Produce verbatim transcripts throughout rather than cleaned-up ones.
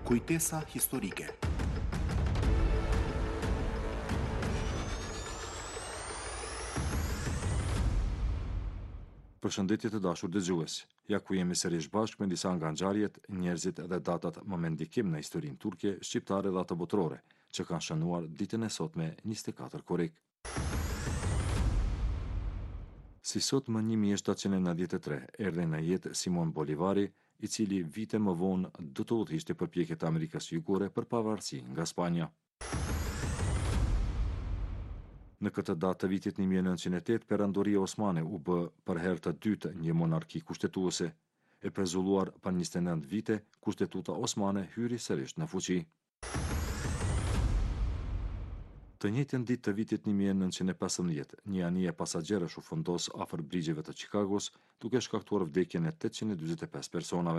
Kujtesa historike. Përshëndetje të dashur dëgjues. Ja ku jemi sërish bashkë me disa nga ngjarjet, njerëzit dhe datat më me ndikim në historinë turke, shqiptare dhe atë botërore, që kanë shënuar ditën e sotme njëzet e katër korrik. Si sot më një mijë e shtatë qind e nëntëdhjetë e tre erdhi në jetë Simon Bolivari, i cili vite më vonë do të udhëhiqte përpjekjet e Amerikës Jugore për pavarësi nga Spanja. Në këtë datë të vitit një mijë e nëntëqind e tetë, Perandoria Osmane u bë për herë të dytë një monarki kushtetuese. E prezulluar për njëzet e nëntë vite, Kushtetuta Osmane hyri sërish në fuqi. Të njëjtën ditë të vitit një mijë e nëntëqind e pesëmbëdhjetë, një anije pasagjerësh u fundos afër brigjeve të Chicagos, duke shkaktuar vdekjen e tetëqind e dyzet e pesë personave.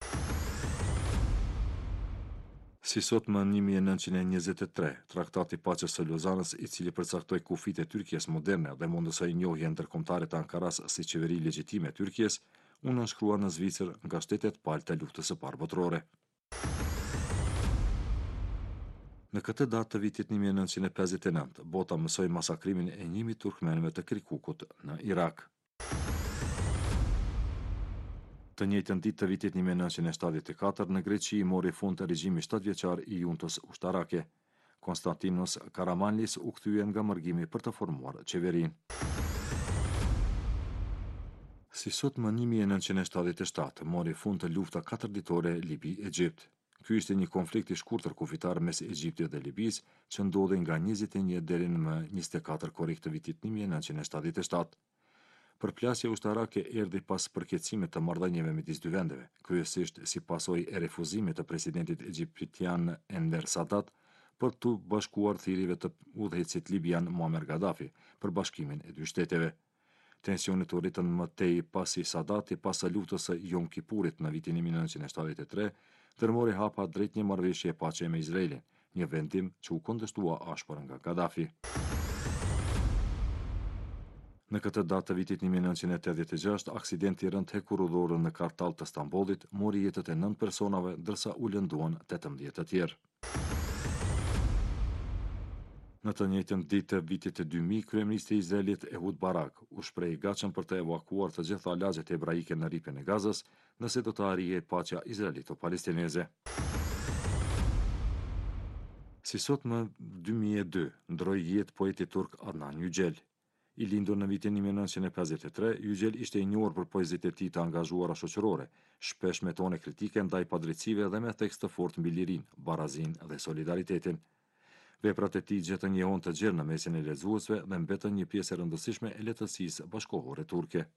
Si sot më një mijë e nëntëqind e njëzet e tre, Traktati i Paqes së Lozanës, i cili përcaktoi kufit e Tyrkisë moderne dhe mundësoi njohjen ndërkombëtare të Ankaras si qeveri legjitime e Tyrkisë, u nënshkrua në Zvicër nga shtetet palë të luftës së parë botërore. Në këtë datë të vitit një mijë e nëntëqind e pesëdhjetë e nëntë, bota mësoi masakrimin e një mijë turkmenëve të Kirkukut në Irak. Të njëjtën ditë të vitit një mijë e nëntëqind e shtatëdhjetë e katër, në Greqi mori fund regjimi shtatëvjeçar i juntës ushtarake. Konstantinos Karamanlis u kthye nga mërgimi për të formuar qeverinë. Si sot më një mijë e nëntëqind e shtatëdhjetë e shtatë, mori fund të lufta katërditore Libi-Egjipt. Ky ishte një konflikt i shkurtër kufitar mes Egjiptit dhe Libisë, që ndodhi nga njëzet e një deri në njëzet e katër korrik të vitit një mijë e nëntëqind e shtatëdhjetë e shtatë. Përplasja ushtarake erdhi pas përkeçimit të marrëdhënieve midis dy vendeve, kryesisht si pasojë e refuzimit të presidentit egjiptian Enver Sadat për të bashkuar thirrjeve të udhëheqësit libian Muammar Gaddafi për bashkimin e dy shteteve. Tensionet u rritën më tej pasi Sadati pas së luftës së Yom Kipurit në vitin një mijë e nëntëqind e shtatëdhjetë e tre, tërmori hapa drejt një marrëveshje paqe me Izraelin, një vendim që u kundërshtua ashpër nga Gaddafi. Në këtë datë të vitit një mijë e nëntëqind e tetëdhjetë e gjashtë, aksidenti rënd hekurudhor në Kartal të Stambollit mori jetët e nëntë personave, ndërsa u lënduan tetëmbëdhjetë të tjerë. Në të njëjtën ditë të vitit dy mijë, kryeministri i Izraelit Ehud Barak u shpreh i gatshëm për të evakuuar të gjitha lagjet hebraike në rripën e Gazës, nëse do të arrijë paqja izraelito-palestineze. Si sot më dy mijë e dy, ndroi jetë poeti turk Adnan Yücel. I lindur në vitin një mijë e nëntëqind e pesëdhjetë e tre, Yücel ishte i njohur për poezitë e tij të angazhuara shoqërore, shpesh me tone kritike ndaj padrejtësive dhe me tekst të fortë mbi lirinë, barazinë dhe solidaritetin. Veprat e tij gjetën një ejon të gjerë në mesin e lexuesve dhe mbetën një pjesë e rëndësishme e letësisë bashkohore turke.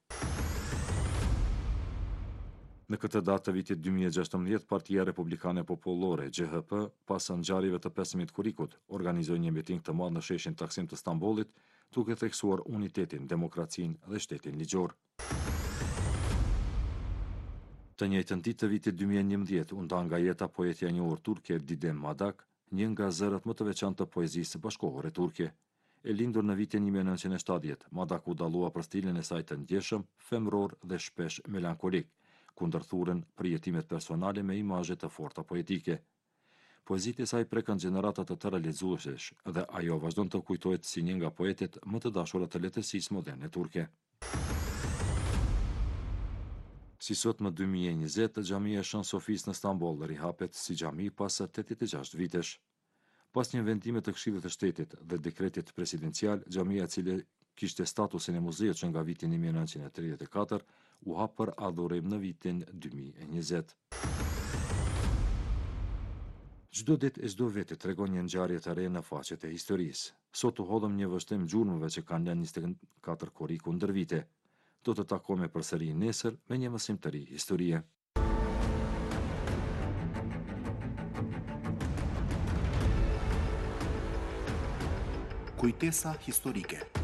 Në këtë datë të vitit dy mijë e gjashtëmbëdhjetë, Partia Republikane Popullore (G H P), pas ngjarjeve të pesëmbëdhjetë korrikut, organizoi një miting të madh në sheshin Taksim të Stambollit, duke theksuar unitetin, demokracinë dhe shtetin ligjor. Të njëjtën ditë të vitit dy mijë e njëmbëdhjetë, u nda nga jeta poetja e njohur turke Didem Madak, një nga zërat më të veçantë të poezisë bashkohore turke. E lindur në vitin një mijë e nëntëqind e shtatëdhjetë, Madak u dallua për stilin e saj të ndjeshëm, femror dhe shpesh melankolik, kundër thurën për jetimet personale me imazhe të forta poetike. Poezitë e saj prekën gjenerata të tëra lexuesësh dhe ajo vazhdon të kujtohet si një nga poetet më të dashura të letësisë moderne turke. Si sot më dy mijë e njëzet, xhamia e Shën Sofisë në Stamboll rihapet si xhami pas tetëdhjetë e gjashtë vitesh. Pas një vendimi të Këshillit të Shtetit dhe dekretit presidencial, xhamia e cila kishte statusin e muzeut që nga viti një mijë e nëntëqind e tridhjetë e katër, u hap për adhurim në vitin dy mijë e njëzet. Çdo ditë e çdo veti tregon një ngjarje të re në faqet e historisë. Sot u hodhëm një vështrim gjurmëve që kanë lënë njëzet e katër korriku ndër vite. Do të takojmë përsëri nesër me një mësim të ri historie. Kujtesa historike.